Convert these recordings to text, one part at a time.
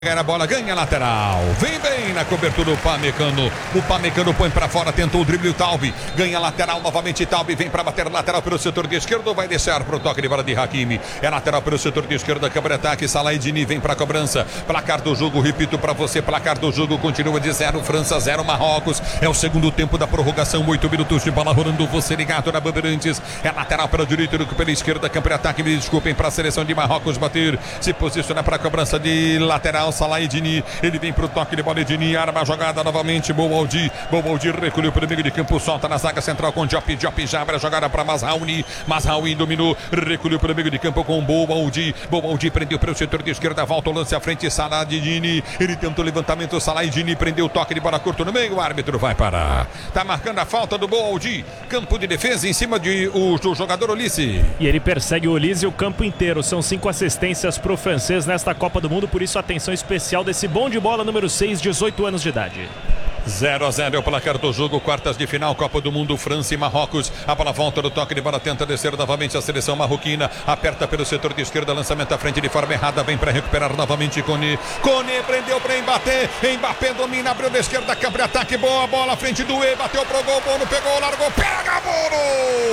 A bola ganha lateral, vem bem na cobertura o Pamecano põe pra fora, tentou o drible o Talbi, ganha lateral novamente Talbi, vem pra bater lateral pelo setor de esquerdo, vai deixar pro toque de bola de Hakimi, é lateral pelo setor de esquerda, câmara ataque, Salah Eddine vem pra cobrança, placar do jogo, repito pra você, placar do jogo continua de 0, França 0, Marrocos, é o segundo tempo da prorrogação, 8 minutos de bola rolando, você ligado na Bandeirantes, é lateral pela direita, pela esquerda, câmara ataque, me desculpem pra seleção de Marrocos bater, se posiciona pra cobrança de lateral, Salah Eddine, ele vem pro toque de bola, Eddine, arma a jogada novamente, Boaldi recolheu para o meio de campo, solta na zaga central com Diop já abre a jogada para Mazraoui dominou, recolheu para o meio de campo com Boaldi prendeu para o setor de esquerda, volta o lance à frente, Salah Eddine, ele tentou o levantamento, Salah Eddine prendeu o toque de bola curto no meio, o árbitro vai parar, tá marcando a falta do Boaldi, campo de defesa em cima do jogador Olise. E ele persegue o Olise o campo inteiro, são 5 assistências pro francês nesta Copa do Mundo, por isso atenção especial desse bom de bola número 6, 18 anos de idade. 0-0 é o placar do jogo, quartas de final, Copa do Mundo, França e Marrocos. A bola volta do toque de bola, tenta descer novamente a seleção marroquina, aperta pelo setor de esquerda, lançamento à frente de forma errada, vem para recuperar novamente Koné prendeu para Mbappé domina, abriu da esquerda, câmbio ataque, boa bola à frente do E, bateu pro gol, Bono pegou, largou, pega Bono!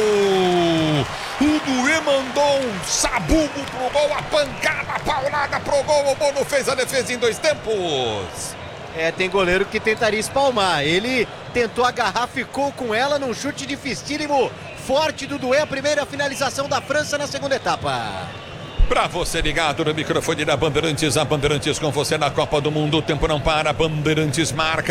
O Doué mandou um sabugo pro gol, a pancada, a paulada pro gol, o Bono fez a defesa em 2 tempos. Tem goleiro que tentaria espalmar. Ele tentou agarrar, ficou com ela num chute dificílimo, forte do Doué, a primeira finalização da França na segunda etapa. Pra você ligado no microfone da Bandeirantes, a Bandeirantes com você na Copa do Mundo, o tempo não para, Bandeirantes marca.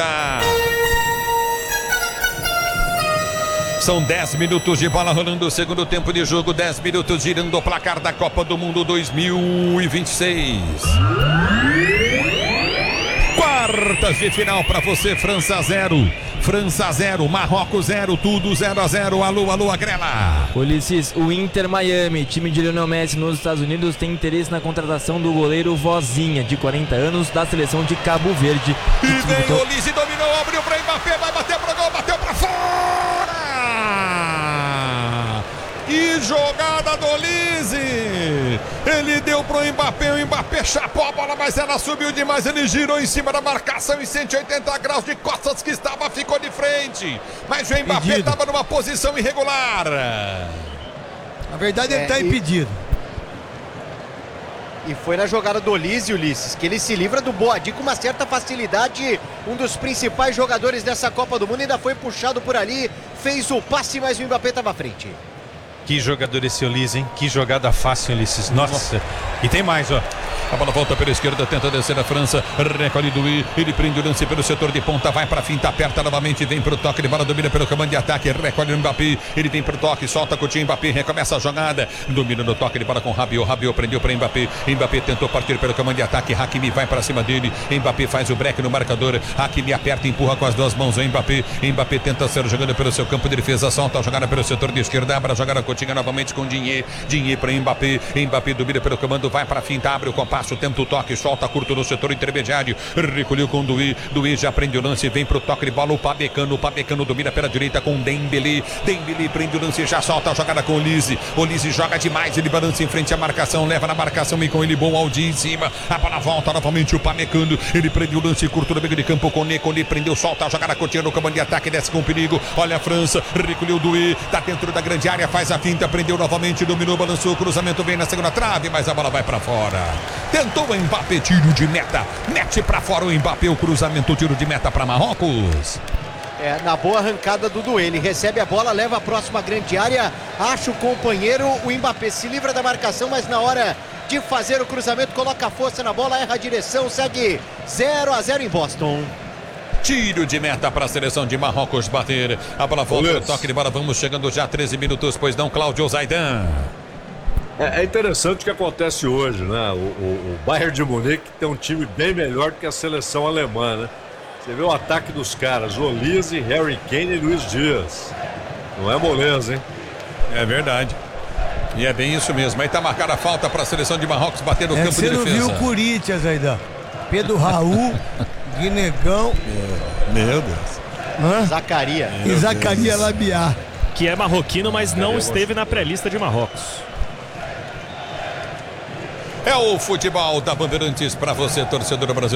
São 10 minutos de bola rolando o segundo tempo de jogo, 10 minutos girando o placar da Copa do Mundo 2026. Quartas de final para você, França 0, Marrocos 0, tudo 0-0, alô, Agrela. Ulisses, o Inter Miami, time de Lionel Messi nos Estados Unidos, tem interesse na contratação do goleiro Vozinha, de 40 anos, da seleção de Cabo Verde. E vem o Olise, dominou, abriu para Mbappé, vai bater pro gol, bateu para fora! E jogada do Olise, ele deu pro Mbappé, o Mbappé chapou a bola, mas ela subiu demais, ele girou em cima da marcação em 180 graus de costas que estava, ficou de frente, mas o Mbappé estava numa posição irregular. Na verdade ele está impedido. E foi na jogada do Olise, Ulisses, que ele se livra do Boadi com uma certa facilidade, um dos principais jogadores dessa Copa do Mundo, ainda foi puxado por ali, fez o passe, mas o Mbappé estava à frente. Que jogador esse Olise, hein? Que jogada fácil, Ulisses. Nossa. E tem mais, ó. A bola volta pela esquerda, tenta descer a França, recolhe do I, ele prende o lance pelo setor de ponta, vai pra finta, aperta novamente, vem pro toque de bola, domina pelo comando de ataque, recolhe o Mbappé, ele vem pro toque, solta Coutinho, Mbappé, recomeça a jogada, domina no toque de bola com Rabiot prendeu pra Mbappé tentou partir pelo comando de ataque, Hakimi vai pra cima dele, Mbappé faz o break no marcador, Hakimi aperta e empurra com as duas mãos o Mbappé tenta ser jogando pelo seu campo de defesa, solta a jogada pelo setor de esquerda, abre a jogada Coutinho novamente com Digne pra Mbappé domina pelo comando, vai pra finta, abre o compasso, tenta o toque, solta curto no setor intermediário, recolheu com Doué já prende o lance, vem pro toque de bola, o Pamecano domina pela direita com Dembélé prende o lance, já solta a jogada com Olise joga demais, ele balança em frente à marcação, leva na marcação e com ele Boaldi em cima, a bola volta novamente, o Pamecano, ele prende o lance curto no meio de campo, Koné prendeu, solta a jogada, continua no comando de ataque, desce com perigo, olha a França, recolheu Doué, tá dentro da grande área, faz a finta, prendeu novamente, dominou, balançou, o cruzamento vem na segunda trave, mas a bola vai pra fora, tentou o Mbappé, tiro de meta, mete pra fora o Mbappé, o cruzamento, tiro de meta pra Marrocos. Na boa arrancada do Doué, ele recebe a bola, leva a próxima grande área, acha o companheiro, o Mbappé se livra da marcação, mas na hora de fazer o cruzamento, coloca a força na bola, erra a direção, segue 0-0 em Boston. Tiro de meta para a seleção de Marrocos bater, a bola volta no toque de bola, vamos chegando já a 13 minutos, pois não, Cláudio Zaidan. É interessante o que acontece hoje, né? O Bayern de Munique tem um time bem melhor do que a seleção alemã, né? Você vê o ataque dos caras, Olise, Harry Kane e Luiz Dias. Não é moleza, hein? É verdade. E é bem isso mesmo. Aí tá marcada a falta para a seleção de Marrocos bater no campo de defesa. Você não viu o Corinthians ainda? Pedro Raul, Guinegão. Meu Deus. Zacaria. E Zacaria Labiar. Que é marroquino, mas não esteve na pré-lista de Marrocos. É o futebol da Bandeirantes para você, torcedor brasileiro.